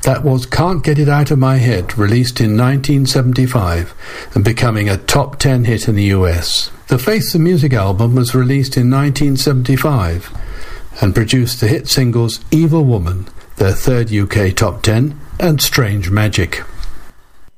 That was Can't Get It Out of My Head, released in 1975 and becoming a top 10 hit in the US. The Face the Music album was released in 1975 and produced the hit singles Evil Woman, their third UK top 10, and Strange Magic.